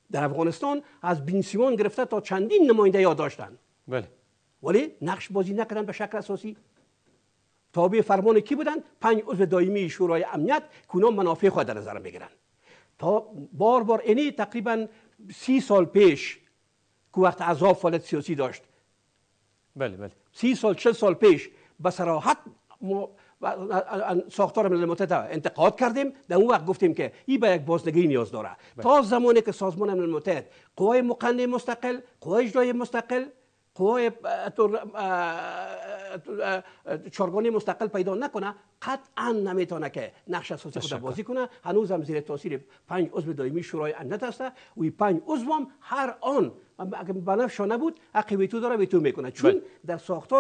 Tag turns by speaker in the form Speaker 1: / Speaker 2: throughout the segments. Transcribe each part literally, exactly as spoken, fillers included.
Speaker 1: در افغانستان از بین سیمان گرفته تا چندین نماینده ها داشتن.
Speaker 2: بله.
Speaker 1: ولی نقش بازی نکردن به شکل اساسی. تابع فرمان کی بودن؟ پنج عضو دائمی شورای امنیت که اونا منافع خود در نظر میگیرن. تا بار بار اینی تقریبا سی سال پیش که وقت عذاب فعالیت سیاسی داشت،
Speaker 2: بله بله
Speaker 1: سی سال چل سال پیش به صراحت ساختار ملل متحد انتقاد کردیم. در اون وقت گفتیم که این به یک بازنگری نیاز داره. بله. تا زمانی که سازمان ملل متحد قوای مقننه مستقل، قوای اجرایی مستقل، قوای چارگانه مستقل پیدا نکنه، قطعا نمیتونه که نقش اساسی خود بازی کنه. هنوز هم زیر تاثیر پنج عضو دائمی شورای امنیت هست و این پنج عضو هم هر آن اگه بنفش نبود حق ویتو داره، ویتو میکنه. چون بل. در ساختار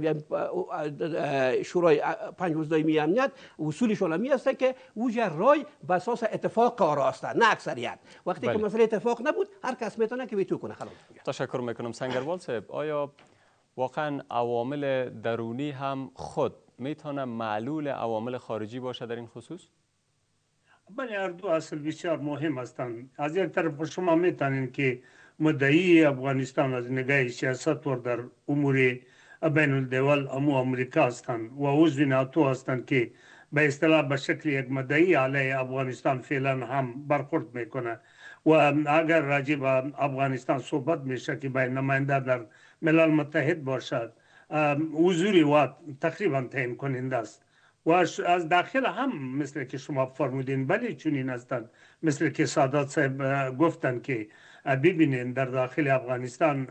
Speaker 1: شورای پنج عضو دائمی امنیت اصولش عالمی است که اوجه رای به اساس اتفاق قرار است، نه اکثریت. وقتی بله. که مسئله اتفاق نبود هر کس میتونه که ویتو کنه. خلاص.
Speaker 2: تشکر میکنم. سنگروال صاحب، آیا واقعا عوامل درونی هم خود میتونه معلول عوامل خارجی باشه در این خصوص؟
Speaker 3: بله، هر دو اصل بسیار مهم هستند. از یک طرف شما میتونید که مدعی افغانستان از نگاه سیاست و در امور بین الدول امو امریکا هستند و عضو ناتو هستند که به اصطلاح به شکل یک مدعی علیه افغانستان فعلا هم برخورد میکنه و اگر راجع به افغانستان صحبت میشه که به نماینده در ملل متحد باشد، حضوری و تقریبا تعیین کننده است و از داخل هم مثل که شما فرمودین بله چنین هستند. مثل که سادات صاحب گفتن که ببینین در داخل افغانستان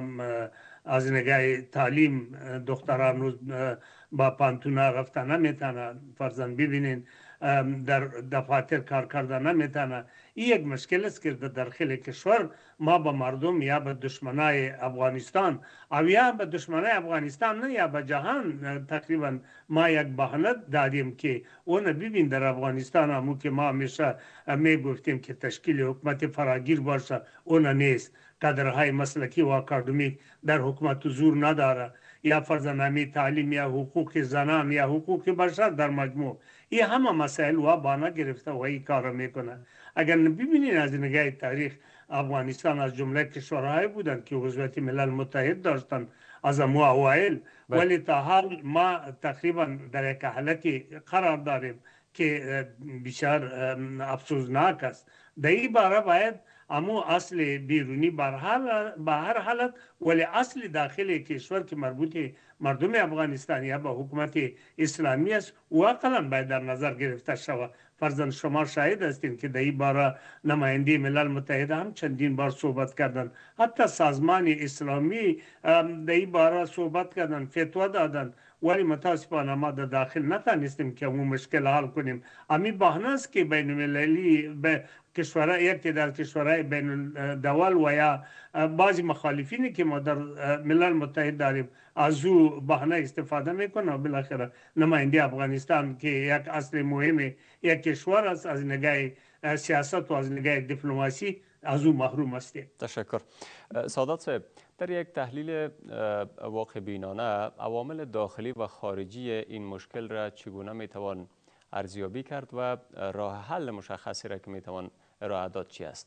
Speaker 3: از نگاه تعلیم دختران روز با پانتونا رفتن نمیتونن، فرزن ببینین در دفاتر کار کردن نمیتونن. این یک مشکل است که در داخل کشور ما با مردم یا به دشمنای افغانستان او یا به دشمنای افغانستان نه یا به جهان تقریبا ما یک بهانه دادیم که اون ببین در افغانستان همون که ما همیشه میگفتیم که تشکیل حکومت فراگیر باشه، اون نیست. کادرهای مسلکی و اکادمیک در حکومت حضور نداره، یا فرزنامی تعلیم یا حقوق زنان یا حقوق بشر در مجموع. این همه مسائل و بانه گرفته و این کار میکنه. اگر ببینید از نگاه تاریخ افغانستان از جمله کشورهای بودند که عضویت ملل متحد داشتند از امو اوائل، ولی تا حال ما تقریبا در یک حالتی قرار داریم که بسیار افسوسناک است. در این باره باید امو اصل بیرونی به هر حالت ولی اصل داخل کشور که مربوط مردم افغانستان یا به حکومت اسلامی است واقعا باید در نظر گرفته شود. فرزند شما شاهد هستین که در این باره نماینده ملل متحد هم چندین بار صحبت کردن، حتی سازمان اسلامی در این باره صحبت کردن، فتوا دادن، ولی متاسفانه ما در داخل نتانستیم که اون مشکل حل کنیم. امی بهانه است که بین المللی به کشورهای یک در کشورهای بین الدول و یا بعضی مخالفینی که ما در ملل متحد داریم از او بهانه استفاده میکنه و بالاخره نماینده افغانستان که یک اصل مهم یک کشور است از نگاه سیاست و از نگاه دیپلماسی از او محروم است.
Speaker 2: تشکر. سادات صاحب، در یک تحلیل واقع بینانه عوامل داخلی و خارجی این مشکل را چگونه میتوان ارزیابی کرد و راه حل مشخصی را که میتوان ارائه داد چی است؟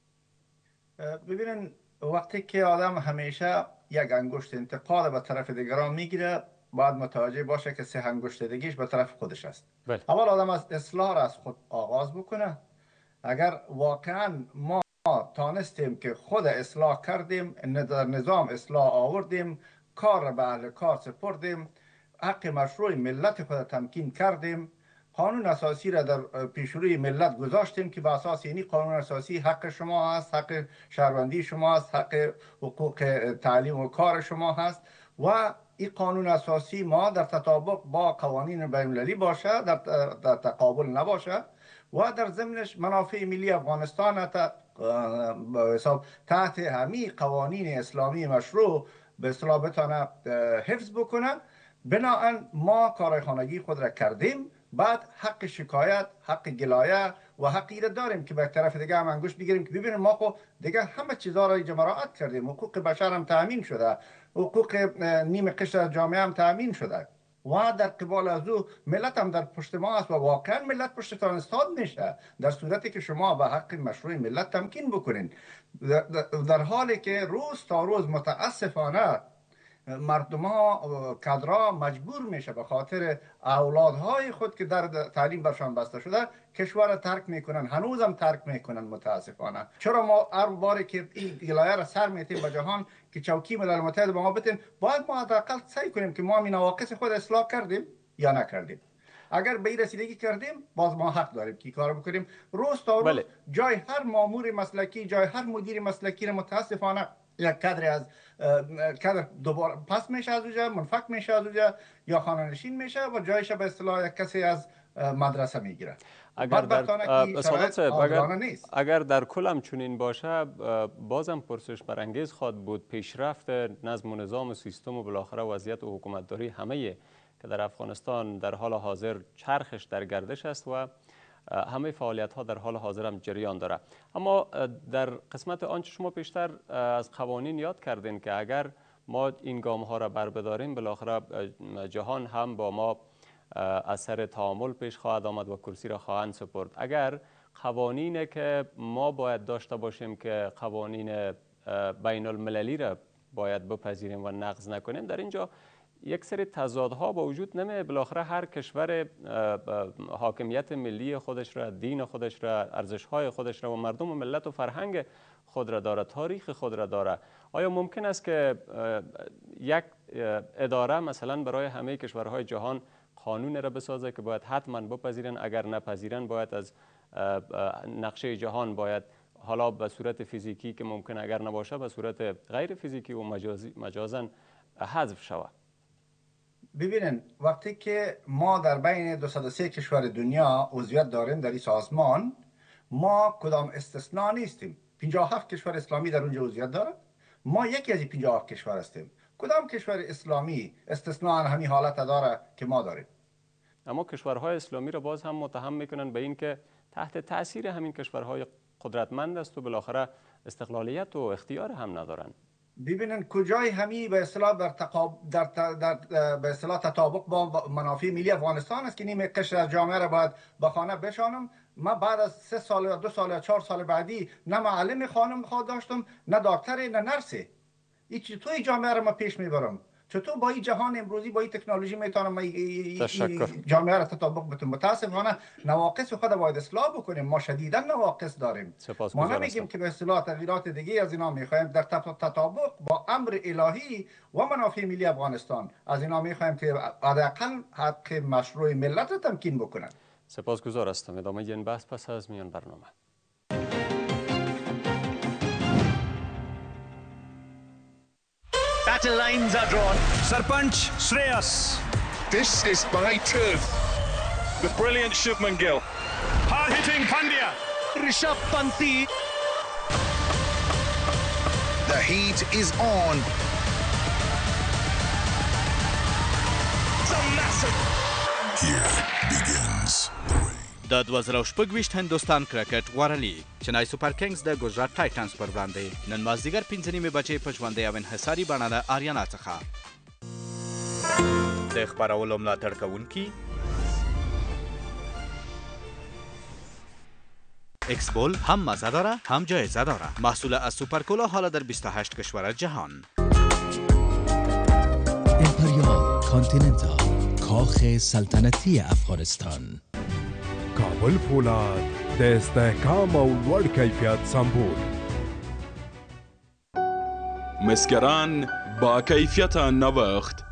Speaker 4: ببینن وقتی که آدم همیشه یک انگشت انتقاد به طرف دیگران میگیره باید متوجه باشه که سه انگشت دیگیش به طرف خودش است. بله. اول آدم از اصلاح را از خود آغاز بکنه. اگر واقعا ما تانستیم که خود اصلاح کردیم، در نظام اصلاح آوردیم، کار را به اهل کار سپردیم، حق مشروع ملت خود تمکین کردیم، قانون اساسی را در پیشروی ملت گذاشتیم که به اساس اینی قانون اساسی حق شما هست، حق شهروندی شما هست، حق حقوق تعلیم و کار شما هست و این قانون اساسی ما در تطابق با قوانین بین المللی باشه، در, در تقابل نباشه و در ضمنش منافع ملی افغانستان تحت همین قوانین اسلامی مشروع به اصطلاح بتانه حفظ بکنه. بنابراین ما کارهای خانگی خود را کردیم. بعد حق شکایت، حق گلایه و حقی را داریم که به طرف دیگه هم انگوش بگیریم که ببینیم ما خب دیگه همه چیزها را مراعات کردیم، حقوق بشر هم تامین شده، حقوق نیم قشر جامعه هم تامین شده. و در قبال از او ملت هم در پشت ما است و واقعا ملت پشتتان استاد میشه در صورتی که شما به حق مشروع ملت تمکین بکنین. در, در حالی که روز تا روز متاسفانه مردم ها کادرها مجبور میشه به خاطر اولادهای خود که در تعلیم برشان بسته شده کشور ترک میکنن، هنوزم ترک میکنن متاسفانه. چرا ما هر باری که این گلایه را سر میتیم به جهان که چوکی ملل متحد به ما بتین، باید ما حداقل سعی کنیم که ما این نواقص خود اصلاح کردیم یا نکردیم. اگر به این رسیدگی کردیم باز ما حق داریم که کار بکنیم. روز تا روز بله. جای هر مامور مسلکی، جای هر مدیر مسلکی را متاسفانه یک کادر از کادر دوباره پس میشه از اونجا، منفک میشه از اونجا یا خانه نشین میشه و جایش به اصطلاح یک کسی از مدرسه میگیره.
Speaker 2: اگر در سادات صاحب اگر, اگر در کل هم چنین باشه بازم پرسش برانگیز خواهد بود پیشرفت نظم و نظام و سیستم و بالاخره وضعیت و حکومتداری همه که در افغانستان در حال حاضر چرخش در گردش است و همه فعالیت ها در حال حاضر هم جریان داره. اما در قسمت آنچه شما پیشتر از قوانین یاد کردین که اگر ما این گام ها را بر بداریم بالاخره جهان هم با ما از سر تعامل پیش خواهد آمد و کرسی را خواهند سپرد. اگر قوانینی که ما باید داشته باشیم که قوانین بین المللی را باید بپذیریم و نقض نکنیم، در اینجا یک سری تضادها با وجود نمیه؟ بالاخره هر کشور حاکمیت ملی خودش را، دین خودش را، ارزش‌های خودش را و مردم و ملت و فرهنگ خود را داره، تاریخ خود را داره. آیا ممکن است که یک اداره مثلا برای همه کشورهای جهان قانون را بسازه که باید حتما بپذیرن، اگر نپذیرن باید از نقشه جهان باید حالا به صورت فیزیکی که ممکن اگر نباشه به صورت غیر فیزیکی و مجازی مجازاً حذف شود؟
Speaker 4: ببینن وقتی که ما در بین دویست و سه کشور دنیا عضویت داریم در این سازمان، ما کدام استثناء نیستیم. پنجاه و هفت کشور اسلامی در اونجا عضویت داره، ما یکی از این پنجاه و هفت کشور هستیم. کدام کشور اسلامی استثناء همین حالت داره که ما داریم؟
Speaker 2: اما کشورهای اسلامی را باز هم متهم میکنن به این که تحت تاثیر همین کشورهای قدرتمند است و بالاخره استقلالیت و اختیار هم ندارن.
Speaker 4: ببینن کجای همی به اصطلاح در تقاب در, در, در به اصطلاح تطابق با منافع ملی افغانستان است که نیم قشر از جامعه را باید به خانه بشانم. من بعد از سه سال یا دو سال یا چهار سال بعدی نه معلم خانم خواهد داشتم، نه دکتر، نه نرسه. این چطور جامعه را ما پیش میبرم؟ چطور با این جهان امروزی با این تکنولوژی میتونم جامعه را تطابق بدم؟ متاسفانه نواقص خود باید اصلاح بکنیم. ما شدیدا نواقص داریم. ما نمیگیم که به اصطلاح تغییرات دیگه از اینا میخوایم، در تطابق با امر الهی و منافع ملی افغانستان از اینا میخوایم که حداقل حق مشروع ملت را تمکین بکنن.
Speaker 2: سپاسگزار هستم. ادامه این بحث پس از میان برنامه.
Speaker 5: Battle lines are drawn. Sarpanch Shreyas.
Speaker 6: This is my turn.
Speaker 5: The brilliant Shubman Gill. Hard-hitting Pandya. Rishabh Panti.
Speaker 6: The heat is on.
Speaker 5: It's a massive.
Speaker 7: Here begins the rain.
Speaker 8: د دوه زره او شپږ ویشت هندوستان کرکټ غوره لیګ چنای سوپر کنگز د ګجرات ټایټنز پر وړاندې نن مازدیګر پنځه نیمې بجې په ژوندۍ او انحصاري بڼه له آریانا څخه د خپرولو ملاتړ کوونکي ایکس بول هم مزه داره هم جایزه داره. محصول از سوپر کولا حالا در بیست و هشت کشور جهان.
Speaker 9: امپریال کانتیننتال، کاخ سلطنتی افغانستان.
Speaker 10: کابل فولاد د استحکام او لوړ کیفیت سمبول.
Speaker 11: مسگران با کیفیت نوخت